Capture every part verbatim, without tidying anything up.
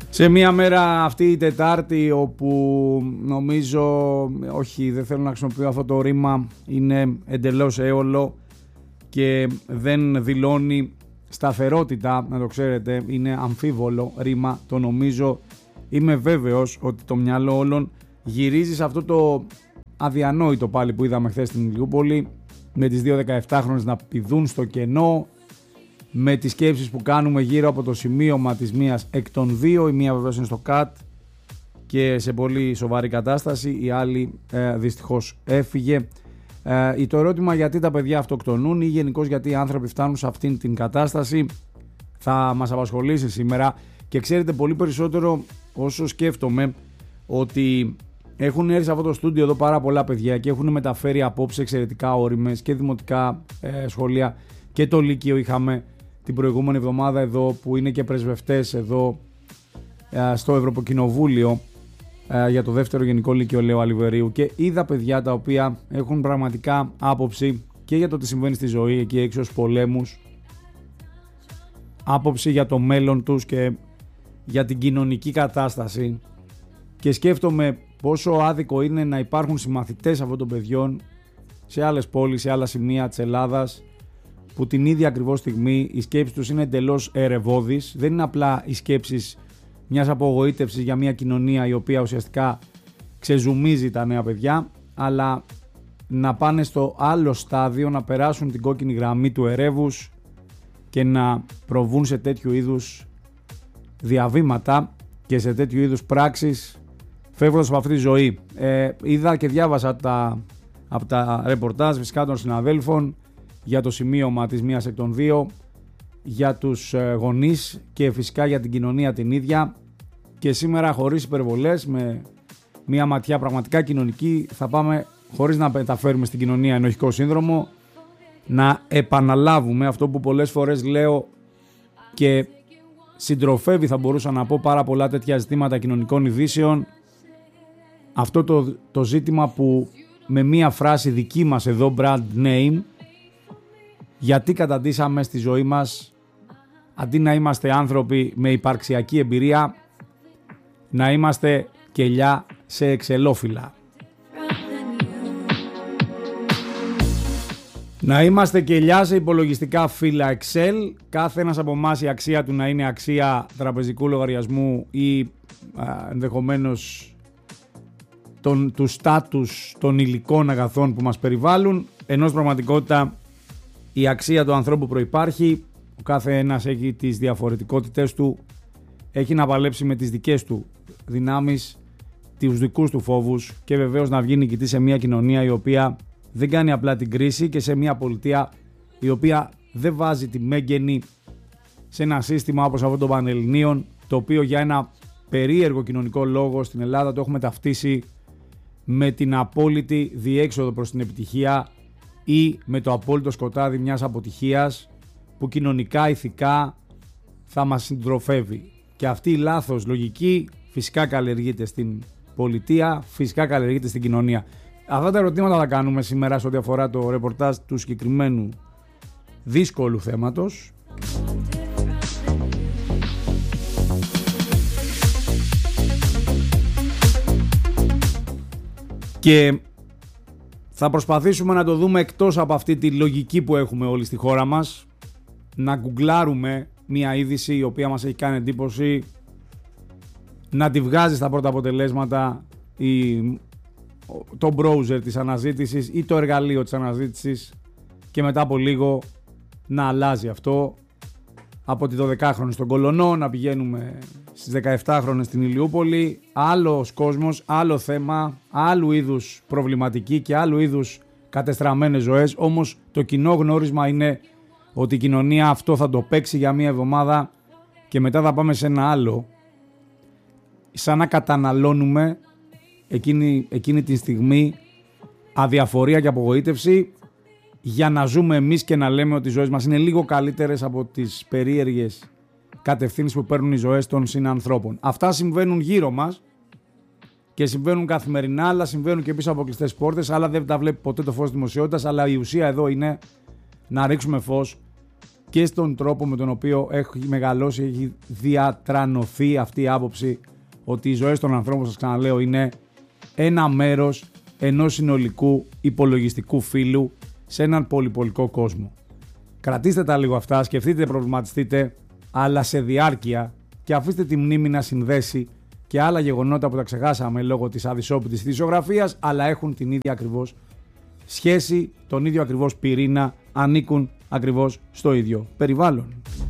Σε μια μέρα αυτή η Τετάρτη όπου νομίζω, όχι δεν θέλω να χρησιμοποιώ αυτό το ρήμα, είναι εντελώς έολο και δεν δηλώνει σταθερότητα, να το ξέρετε, είναι αμφίβολο ρήμα, το νομίζω, είμαι βέβαιος ότι το μυαλό όλων γυρίζει σε αυτό το αδιανόητο πάλι που είδαμε χθες στην Ηλιούπολη, με τις δύο δεκαεφτάχρονες να πηδούν στο κενό, με τις σκέψεις που κάνουμε γύρω από το σημείωμα της μίας εκ των δύο. Η μία βεβαίως είναι στο ΚΑΤ και σε πολύ σοβαρή κατάσταση, η άλλη ε, δυστυχώς έφυγε. Ε, το ερώτημα γιατί τα παιδιά αυτοκτονούν ή γενικώς γιατί οι άνθρωποι φτάνουν σε αυτήν την κατάσταση θα μας απασχολήσει σήμερα, και ξέρετε πολύ περισσότερο όσο σκέφτομαι ότι έχουν έρθει σε αυτό το στούντιο εδώ πάρα πολλά παιδιά και έχουν μεταφέρει απόψε εξαιρετικά όριμες και δημοτικά ε, σχολεία, και το Λύκειο είχαμε την προηγούμενη εβδομάδα εδώ, που είναι και πρεσβευτές εδώ ε, στο Ευρωπαϊκό ε, για το δεύτερο Γενικό Λύκειο Λέου Αλιβερίου, και είδα παιδιά τα οποία έχουν πραγματικά άποψη και για το τι συμβαίνει στη ζωή εκεί έξω στους πολέμους, άποψη για το μέλλον τους και για την κοινωνική κατάσταση, και σκέφτομαι πόσο άδικο είναι να υπάρχουν συμμαθητές αυτών των παιδιών σε άλλες πόλεις, σε άλλα σημεία της Ελλάδας, που την ίδια ακριβώς στιγμή οι σκέψεις τους είναι εντελώς ερευώδεις. Δεν είναι απλά οι σκέψεις μιας απογοήτευσης για μια κοινωνία η οποία ουσιαστικά ξεζουμίζει τα νέα παιδιά, αλλά να πάνε στο άλλο στάδιο, να περάσουν την κόκκινη γραμμή του ερεύους και να προβούν σε τέτοιου είδους διαβήματα και σε τέτοιου είδους πράξεις, φεύγοντας από αυτή τη ζωή. Ε, είδα και διάβασα τα, από τα ρεπορτάζ φυσικά των συναδέλφων για το σημείωμα της μίας εκ των δύο, για τους γονείς και φυσικά για την κοινωνία την ίδια, και σήμερα χωρίς υπερβολές, με μια ματιά πραγματικά κοινωνική, θα πάμε, χωρίς να μεταφέρουμε στην κοινωνία ενοχικό σύνδρομο, να επαναλάβουμε αυτό που πολλές φορές λέω και συντροφεύει, θα μπορούσα να πω, πάρα πολλά τέτοια ζητήματα κοινωνικών ειδήσεων, αυτό το, το ζήτημα που με μία φράση δική μας εδώ, brand name, γιατί καταντήσαμε στη ζωή μας, αντί να είμαστε άνθρωποι με υπαρξιακή εμπειρία, να είμαστε κελιά σε εξελόφυλλα. Να είμαστε κελιά σε υπολογιστικά φύλλα Excel, κάθε ένας από εμάς η αξία του να είναι αξία τραπεζικού λογαριασμού ή α, ενδεχομένως τον, του στάτους των υλικών αγαθών που μας περιβάλλουν, ενώ στην πραγματικότητα η αξία του ανθρώπου προϋπάρχει, ο κάθε ένας έχει τις διαφορετικότητες του, έχει να παλέψει με τις δικές του δυνάμεις, τους δικούς του φόβους, και βεβαίως να βγει νικητή σε μια κοινωνία η οποία δεν κάνει απλά την κρίση, και σε μια πολιτεία η οποία δεν βάζει τη μέγενη σε ένα σύστημα όπως αυτό των Πανελληνίων, το οποίο για ένα περίεργο κοινωνικό λόγο στην Ελλάδα το έχουμε ταυτίσει με την απόλυτη διέξοδο προς την επιτυχία ή με το απόλυτο σκοτάδι μιας αποτυχίας που κοινωνικά, ηθικά θα μας συντροφεύει. Και αυτή η λάθος λογική φυσικά καλλιεργείται στην πολιτεία, φυσικά καλλιεργείται στην κοινωνία. Αυτά τα ερωτήματα θα κάνουμε σήμερα σε ό,τι αφορά το ρεπορτάζ του συγκεκριμένου δύσκολου θέματος. Και θα προσπαθήσουμε να το δούμε εκτός από αυτή τη λογική που έχουμε όλοι στη χώρα μας, να γκουγκλάρουμε μια είδηση η οποία μας έχει κάνει εντύπωση, να τη βγάζει στα πρώτα αποτελέσματα η, το browser της αναζήτησης ή το εργαλείο της αναζήτησης, και μετά από λίγο να αλλάζει αυτό, από τη δωδεκάχρονη στον Κολονό να πηγαίνουμε στις δεκαεφτάχρονες στην Ηλιούπολη, άλλος κόσμος, άλλο θέμα, άλλου είδους προβληματική και άλλου είδους κατεστραμμένες ζωές. Όμως το κοινό γνώρισμα είναι ότι η κοινωνία αυτό θα το παίξει για μία εβδομάδα και μετά θα πάμε σε ένα άλλο, σαν να καταναλώνουμε εκείνη, εκείνη τη στιγμή αδιαφορία και απογοήτευση, για να ζούμε εμείς και να λέμε ότι οι ζωές μας είναι λίγο καλύτερες από τις περίεργες κατευθύνσεις που παίρνουν οι ζωές των συνανθρώπων. Αυτά συμβαίνουν γύρω μας και συμβαίνουν καθημερινά, αλλά συμβαίνουν και πίσω από κλειστές πόρτες, αλλά δεν τα βλέπει ποτέ το φως της δημοσιότητας. Αλλά η ουσία εδώ είναι να ρίξουμε φως και στον τρόπο με τον οποίο έχει μεγαλώσει, έχει διατρανωθεί αυτή η άποψη ότι οι ζωές των ανθρώπων, σας ξαναλέω, είναι ένα μέρος ενός συνολικού υπολογιστικού φύλου σε έναν πολυπολικό κόσμο. Κρατήστε τα λίγο αυτά, σκεφτείτε, προβληματιστείτε, αλλά σε διάρκεια, και αφήστε τη μνήμη να συνδέσει και άλλα γεγονότα που τα ξεχάσαμε λόγω της αδυσόπιτης ειδησιογραφίας, αλλά έχουν την ίδια ακριβώς σχέση, τον ίδιο ακριβώς πυρήνα, ανήκουν ακριβώς στο ίδιο περιβάλλον.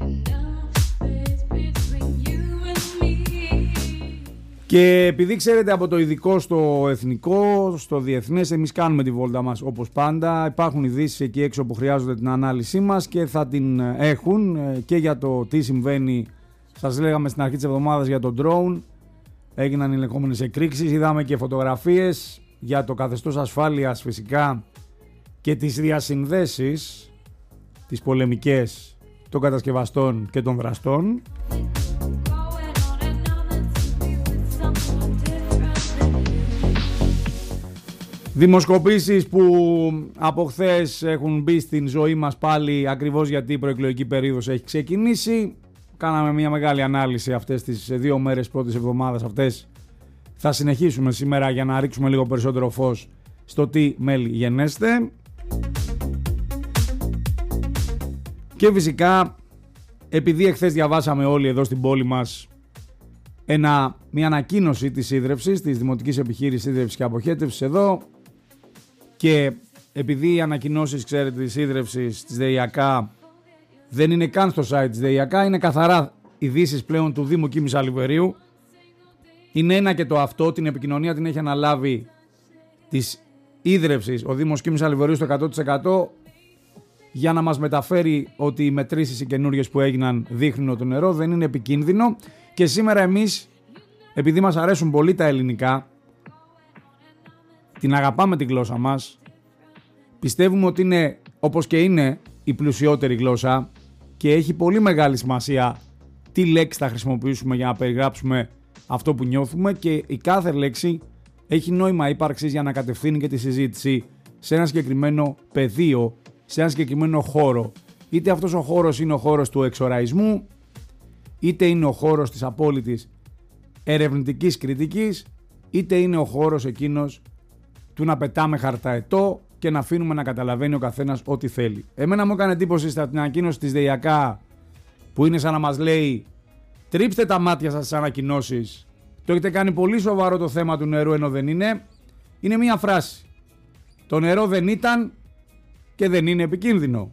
Και επειδή ξέρετε, από το ειδικό στο εθνικό, στο διεθνές, εμείς κάνουμε τη βόλτα μας όπως πάντα. Υπάρχουν ειδήσεις εκεί έξω που χρειάζονται την ανάλυση μας και θα την έχουν, και για το τι συμβαίνει. Σας λέγαμε στην αρχή της εβδομάδας για το drone, έγιναν οι λεγόμενες εκρήξεις, είδαμε και φωτογραφίες για το καθεστώς ασφάλειας φυσικά και τις διασυνδέσεις, τις πολεμικές των κατασκευαστών και των δραστών. Δημοσκοπήσεις που από χθες έχουν μπει στην ζωή μας πάλι, ακριβώς γιατί η προεκλογική περίοδος έχει ξεκινήσει. Κάναμε μια μεγάλη ανάλυση αυτές τις δύο μέρες πρώτης εβδομάδας αυτές. Θα συνεχίσουμε σήμερα για να ρίξουμε λίγο περισσότερο φως στο τι μέλη γενέστε. Και φυσικά, επειδή εχθές διαβάσαμε όλοι εδώ στην πόλη μας ένα, μια ανακοίνωση της ίδρευσης, της Δημοτικής Επιχείρησης Ίδρευσης και Αποχέτευσης εδώ, και επειδή οι ανακοινώσεις, ξέρετε, της ίδρευσης της ΔΕΙΑΚΑ δεν είναι καν στο site της ΔΕΙΑΚΑ, είναι καθαρά ειδήσεις πλέον του Δήμου Κίμης Αλιβερίου. Είναι ένα και το αυτό, την επικοινωνία την έχει αναλάβει της ίδρευσης ο Δήμος Κίμης Αλιβερίου στο εκατό τοις εκατό, για να μας μεταφέρει ότι οι μετρήσεις οι καινούριες που έγιναν δείχνουν ότι το νερό δεν είναι επικίνδυνο. Και σήμερα εμείς, επειδή μας αρέσουν πολύ τα ελληνικά, την αγαπάμε τη γλώσσα μας, πιστεύουμε ότι είναι, όπως και είναι, η πλουσιότερη γλώσσα και έχει πολύ μεγάλη σημασία τι λέξη θα χρησιμοποιήσουμε για να περιγράψουμε αυτό που νιώθουμε, και η κάθε λέξη έχει νόημα ύπαρξης για να κατευθύνει και τη συζήτηση σε ένα συγκεκριμένο πεδίο, σε ένα συγκεκριμένο χώρο. Είτε αυτός ο χώρος είναι ο χώρος του εξοραϊσμού, είτε είναι ο χώρος της απόλυτης ερευνητικής κριτικής, είτε είναι ο χώρος εκείνος του να πετάμε χαρταετό και να αφήνουμε να καταλαβαίνει ο καθένας ό,τι θέλει. Εμένα μου έκανε εντύπωση στην ανακοίνωση της ΔΕΙΑΚΑ, που είναι σαν να μας λέει τρίψτε τα μάτια σας στις ανακοινώσεις, το έχετε κάνει πολύ σοβαρό το θέμα του νερού ενώ δεν είναι. Είναι μία φράση: το νερό δεν ήταν και δεν είναι επικίνδυνο.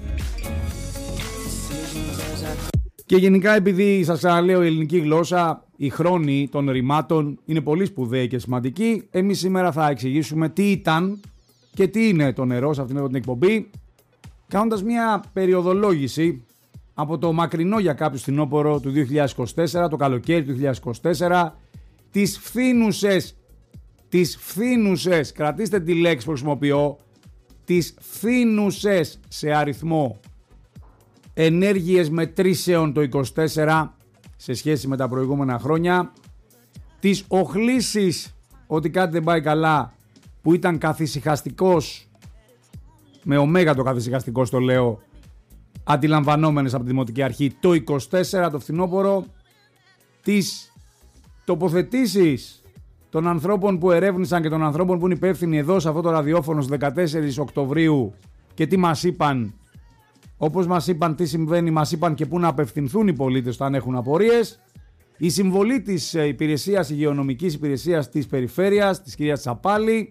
Και γενικά, επειδή σας ξαναλέω, η ελληνική γλώσσα, οι χρόνοι των ρημάτων είναι πολύ σπουδαίοι και σημαντικοί, εμείς σήμερα θα εξηγήσουμε τι ήταν και τι είναι το νερό σε αυτήν την εκπομπή, κάνοντας μια περιοδολόγηση από το μακρινό για κάποιους φθινόπωρο του δύο χιλιάδες είκοσι τέσσερα, το καλοκαίρι του δύο χιλιάδες είκοσι τέσσερα, τις φθήνουσες, τις φθήνουσες, κρατήστε τη λέξη που χρησιμοποιώ, τις φθήνουσες σε αριθμό ενέργειες μετρήσεων το είκοσι τέσσερα σε σχέση με τα προηγούμενα χρόνια, τις οχλήσεις ότι κάτι δεν πάει καλά, που ήταν καθησυχαστικός, με ωμέγα το καθησυχαστικός το λέω, αντιλαμβανόμενες από τη Δημοτική Αρχή το είκοσι τέσσερα το φθινόπωρο, τις τοποθετήσεις των ανθρώπων που ερεύνησαν και των ανθρώπων που είναι υπεύθυνοι εδώ σε αυτό το ραδιόφωνο στις δεκατέσσερις Οκτωβρίου και τι μας είπαν. Όπως μας είπαν τι συμβαίνει, μας είπαν και πού να απευθυνθούν οι πολίτες όταν έχουν απορίες. Η συμβολή της υπηρεσίας, υγειονομικής υπηρεσίας της περιφέρειας, της κυρίας Τσαπάλη.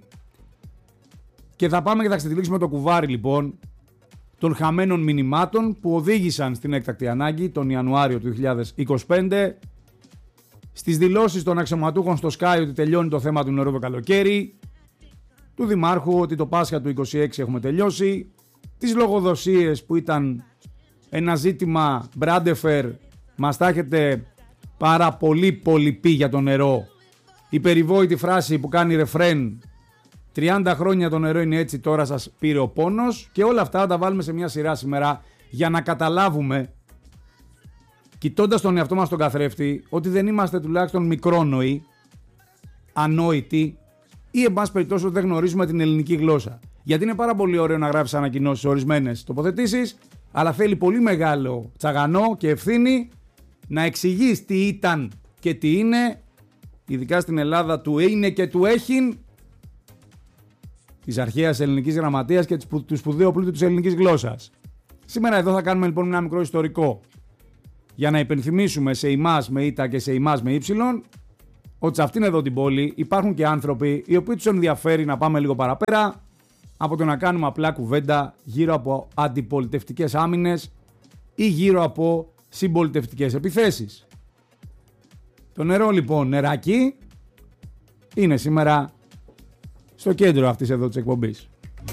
Και θα πάμε και θα ξετυλίξουμε το κουβάρι λοιπόν των χαμένων μηνυμάτων που οδήγησαν στην έκτακτη ανάγκη τον Ιανουάριο του δύο χιλιάδες είκοσι πέντε. Στις δηλώσεις των αξιωματούχων στο Sky ότι τελειώνει το θέμα του νερού το καλοκαίρι. Του Δημάρχου ότι το Πάσχα του είκοσι έξι έχουμε τελειώσει. Τις λογοδοσίες που ήταν ένα ζήτημα μπράντεφερ, μας τα έχετε πάρα πολύ πολύ πει για το νερό. Η περιβόητη φράση που κάνει ρεφρέν, τριάντα χρόνια το νερό είναι έτσι, τώρα σας πήρε ο πόνος, και όλα αυτά τα βάλουμε σε μια σειρά σήμερα για να καταλάβουμε, κοιτώντας τον εαυτό μας τον καθρέφτη, ότι δεν είμαστε τουλάχιστον μικρόνοοι, ανόητοι ή εν πάση περιπτώσει ότι δεν γνωρίζουμε την ελληνική γλώσσα. Γιατί είναι πάρα πολύ ωραίο να γράψεις ανακοινώσεις, ορισμένες τοποθετήσεις, Αλλά θέλει πολύ μεγάλο τσαγανό και ευθύνη να εξηγείς τι ήταν και τι είναι, ειδικά στην Ελλάδα του είναι και του έχειν, της αρχαίας ελληνικής γραμματείας και του σπουδαίου πλούτου της ελληνικής γλώσσας. Σήμερα εδώ θα κάνουμε λοιπόν ένα μικρό ιστορικό για να υπενθυμίσουμε σε εμάς με ήτα και σε εμάς με ύψιλον ότι σε αυτήν εδώ την πόλη υπάρχουν και άνθρωποι οι οποίοι τους ενδιαφέρει να πάμε λίγο παραπέρα από το να κάνουμε απλά κουβέντα γύρω από αντιπολιτευτικές άμυνες ή γύρω από συμπολιτευτικές επιθέσεις. Το νερό λοιπόν, νεράκι, είναι σήμερα στο κέντρο αυτής εδώ της εκπομπής.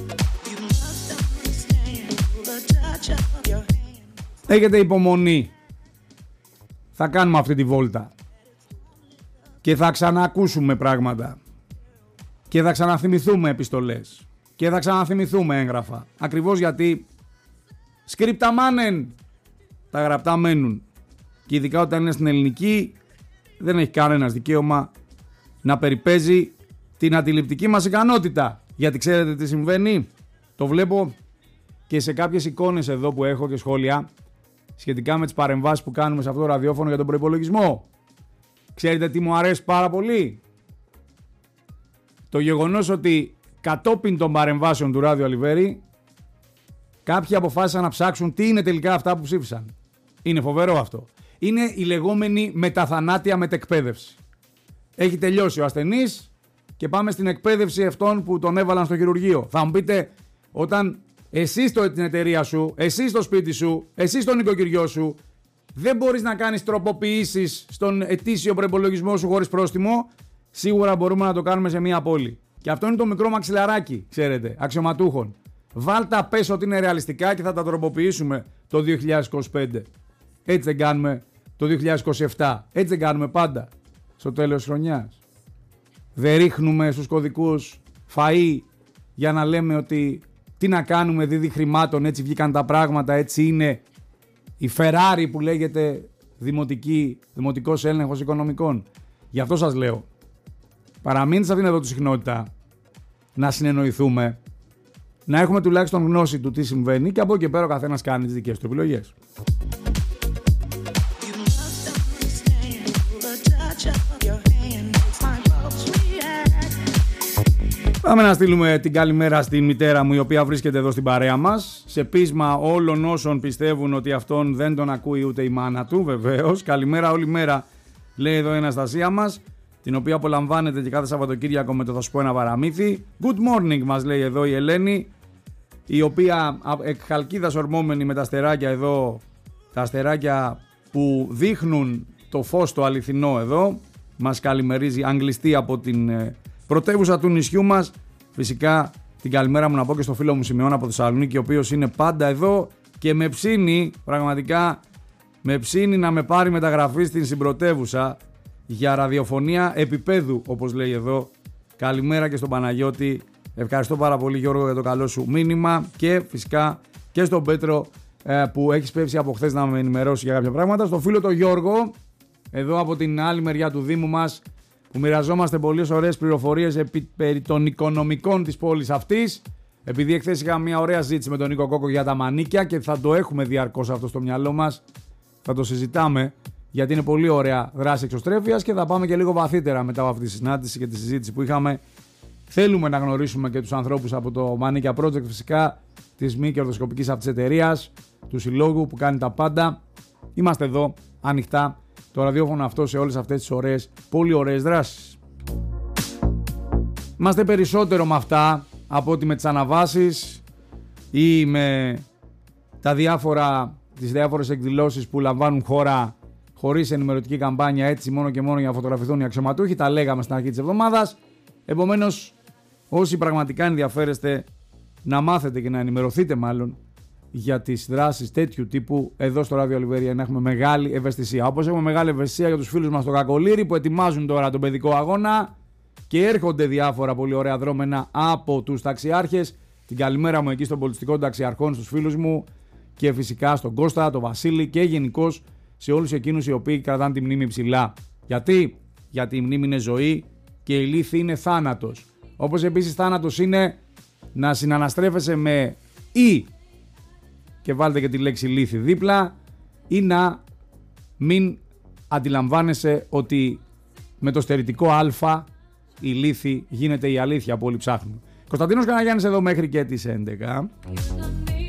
Έχετε υπομονή. Θα κάνουμε αυτή τη βόλτα. Και θα ξαναακούσουμε πράγματα. Και θα ξαναθυμηθούμε επιστολές. Και θα ξαναθυμηθούμε έγγραφα. Ακριβώς γιατί σκρίπτα μάνεν. Τα γραπτά μένουν. Και ειδικά όταν είναι στην ελληνική δεν έχει κανένας δικαίωμα να περιπέζει την αντιληπτική μας ικανότητα. Γιατί ξέρετε τι συμβαίνει. Το βλέπω και σε κάποιες εικόνες εδώ που έχω και σχόλια σχετικά με τις παρεμβάσεις που κάνουμε σε αυτό το ραδιόφωνο για τον προϋπολογισμό. Ξέρετε τι μου αρέσει πάρα πολύ? Το γεγονός ότι κατόπιν των παρεμβάσεων του Ράδιο Αλιβέρη κάποιοι αποφάσισαν να ψάξουν τι είναι τελικά αυτά που ψήφισαν. Είναι φοβερό αυτό. Είναι η λεγόμενη μεταθανάτια μετεκπαίδευση. Έχει τελειώσει ο ασθενής και πάμε στην εκπαίδευση αυτών που τον έβαλαν στο χειρουργείο. Θα μου πείτε, όταν εσύ στο την εταιρεία σου, εσύ στο σπίτι σου, εσύ στον νοικοκυριό σου, δεν μπορείς να κάνεις τροποποιήσεις στον ετήσιο προϋπολογισμό σου χωρίς πρόστιμο, σίγουρα μπορούμε να το κάνουμε σε μία πόλη. Και αυτό είναι το μικρό μαξιλαράκι, ξέρετε, αξιωματούχων. Βάλτα, πες ότι είναι ρεαλιστικά και θα τα τροποποιήσουμε το δύο χιλιάδες είκοσι πέντε. Έτσι δεν κάνουμε το δύο χιλιάδες είκοσι επτά. Έτσι δεν κάνουμε πάντα στο τέλος της χρονιάς. Δεν ρίχνουμε στους κωδικούς φαΐ για να λέμε ότι τι να κάνουμε, δίδυ χρημάτων, έτσι βγήκαν τα πράγματα, έτσι είναι η Ferrari που λέγεται δημοτική, δημοτικός έλεγχος οικονομικών. Γι' αυτό σας λέω, παραμείνετε σε αυτήν εδώ τη συχνότητα, να συνεννοηθούμε, να έχουμε τουλάχιστον γνώση του τι συμβαίνει και από εκεί και πέρα ο καθένας κάνει τις δικές του επιλογές. Πάμε να στείλουμε την καλημέρα στη μητέρα μου, η οποία βρίσκεται εδώ στην παρέα μας, σε πείσμα όλων όσων πιστεύουν ότι αυτόν δεν τον ακούει ούτε η μάνα του, βεβαίως. Καλημέρα όλη μέρα, λέει εδώ η Αναστασία μας, την οποία απολαμβάνετε και κάθε Σαββατοκύριακο με το θα σου πω ένα παραμύθι. Good morning μας λέει εδώ η Ελένη, η οποία εκ χαλκίδας ορμόμενη με τα αστεράκια εδώ, τα αστεράκια που δείχνουν το φως το αληθινό εδώ, μας καλημερίζει αγγλιστή από την πρωτεύουσα του νησιού μας. Φυσικά την καλημέρα μου να πω και στο φίλο μου Σιμεώνα από Θεσσαλονίκη, ο οποίος είναι πάντα εδώ και με ψήνει, πραγματικά με ψήνει να με πάρει μεταγραφή στην συμπρωτεύουσα για ραδιοφωνία επίπεδου, όπως λέει εδώ. Καλημέρα και στον Παναγιώτη. Ευχαριστώ πάρα πολύ Γιώργο για το καλό σου μήνυμα και φυσικά και στον Πέτρο που έχει πέψει από χθες να με ενημερώσει για κάποια πράγματα. Στο φίλο τον Γιώργο, εδώ από την άλλη μεριά του Δήμου μας, που μοιραζόμαστε πολλές ωραίες πληροφορίες επί, περί των οικονομικών της πόλης αυτής. Επειδή εχθές είχαμε μια ωραία ζήτηση με τον Νίκο Κόκο για τα μανίκια και θα το έχουμε διαρκώς αυτό στο μυαλό μας, θα το συζητάμε γιατί είναι πολύ ωραία δράση εξωστρέφειας και θα πάμε και λίγο βαθύτερα μετά από αυτή τη συνάντηση και τη συζήτηση που είχαμε. Θέλουμε να γνωρίσουμε και τους ανθρώπους από το Μανίκια Project, φυσικά της μη κερδοσκοπικής αυτής εταιρείας, του συλλόγου που κάνει τα πάντα. Είμαστε εδώ ανοιχτά. Το ραδιόφωνο αυτό σε όλες αυτές τις ωραίες, πολύ ωραίες δράσεις. Είμαστε περισσότερο με αυτά από ότι με τις αναβάσεις ή με τα διάφορα, τις διάφορες εκδηλώσεις που λαμβάνουν χώρα χωρίς ενημερωτική καμπάνια, έτσι μόνο και μόνο για να φωτογραφηθούν οι αξιωματούχοι. Τα λέγαμε στην αρχή της εβδομάδας. Επομένως, όσοι πραγματικά ενδιαφέρεστε να μάθετε και να ενημερωθείτε μάλλον για τις δράσεις τέτοιου τύπου, εδώ στο Ράδιο Αλιβέρια να έχουμε μεγάλη ευαισθησία. Όπως έχουμε μεγάλη ευαισθησία για τους φίλους μας στο Κακολήρι που ετοιμάζουν τώρα τον παιδικό αγώνα και έρχονται διάφορα πολύ ωραία δρόμενα από τους ταξιάρχες. Την καλημέρα μου εκεί στον πολιτιστικό των ταξιαρχών, στους φίλους μου και φυσικά στον Κώστα, τον Βασίλη και γενικώς σε όλους εκείνους οι οποίοι κρατάνε τη μνήμη ψηλά. Γιατί? Γιατί η μνήμη είναι ζωή και η λύθη είναι θάνατος. Όπως επίσης θάνατος είναι να συναναστρέφεσαι με ή και βάλτε και τη λέξη λύθη δίπλα, ή να μην αντιλαμβάνεσαι ότι με το στερητικό α η λύθη γίνεται η αλήθεια που όλοι ψάχνουν. Κωνσταντίνος Καραγιάννης εδώ μέχρι και τις έντεκα.